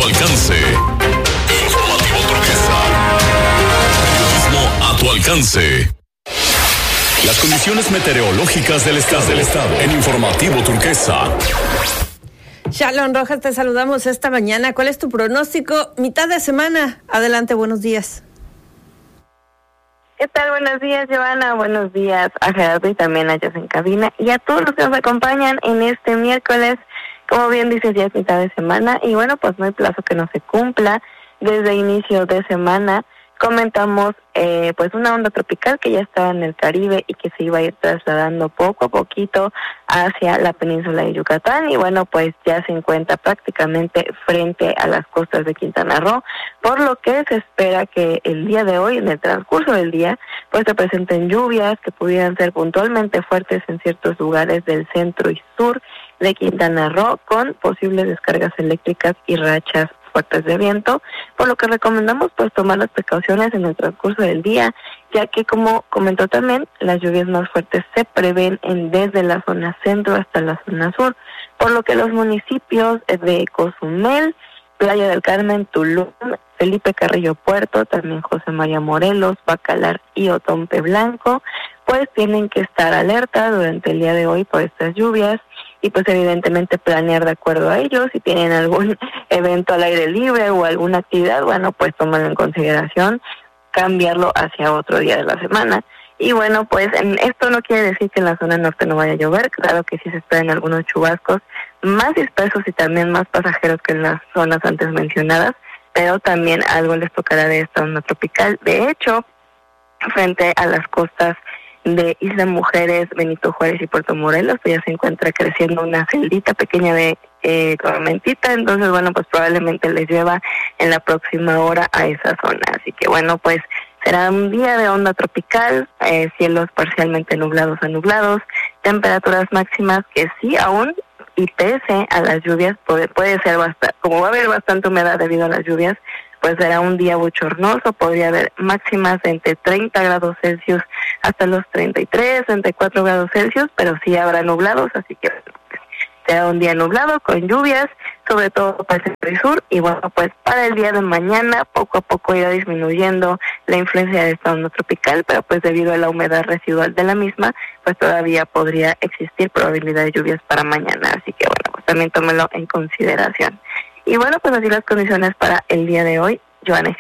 tu alcance. Informativo Turquesa. Periodismo a tu alcance. Las condiciones meteorológicas del estado en Informativo Turquesa. Shalom Rojas, te saludamos esta mañana. ¿Cuál es tu pronóstico? Mitad de semana. Adelante, buenos días. ¿Qué tal? Buenos días, Giovanna. Buenos días a Gerardo y también a Jess en cabina y a todos los que nos acompañan en este miércoles. Como bien dices, ya es mitad de semana y bueno, pues no hay plazo que no se cumpla. Desde inicio de semana comentamos pues una onda tropical que ya estaba en el Caribe y que se iba a ir trasladando poco a poquito hacia la península de Yucatán y bueno, pues ya se encuentra prácticamente frente a las costas de Quintana Roo, por lo que se espera que el día de hoy, en el transcurso del día, pues se presenten lluvias que pudieran ser puntualmente fuertes en ciertos lugares del centro y sur de Quintana Roo, con posibles descargas eléctricas y rachas fuertes de viento, por lo que recomendamos pues tomar las precauciones en el transcurso del día, ya que como comentó también, las lluvias más fuertes se prevén desde la zona centro hasta la zona sur, por lo que los municipios de Cozumel, Playa del Carmen, Tulum, Felipe Carrillo Puerto, también José María Morelos, Bacalar y Otompe Blanco, pues tienen que estar alerta durante el día de hoy por estas lluvias y pues evidentemente planear de acuerdo a ellos. Si tienen algún evento al aire libre o alguna actividad, bueno, pues tomarlo en consideración, cambiarlo hacia otro día de la semana. Y bueno, pues esto no quiere decir que en la zona norte no vaya a llover, claro que sí se esperan algunos chubascos más dispersos y también más pasajeros que en las zonas antes mencionadas, pero también algo les tocará de esta onda tropical. De hecho, frente a las costas de Isla Mujeres, Benito Juárez y Puerto Morelos, pues ya se encuentra creciendo una celdita pequeña de tormentita, entonces bueno, pues probablemente les llueva en la próxima hora a esa zona, así que bueno, pues será un día de onda tropical, cielos parcialmente nublados a nublados, temperaturas máximas que sí aún y pese a las lluvias puede ser bastante, como va a haber bastante humedad debido a las lluvias, pues será un día bochornoso, podría haber máximas entre 30 grados Celsius hasta los 33, 34 grados Celsius, pero sí habrá nublados, así que será un día nublado con lluvias, sobre todo para el centro y sur, y bueno, pues para el día de mañana poco a poco irá disminuyendo la influencia de esta onda tropical, pero pues debido a la humedad residual de la misma, pues todavía podría existir probabilidad de lluvias para mañana, así que bueno, pues también tómelo en consideración. Y bueno, pues así las condiciones para el día de hoy, Joana.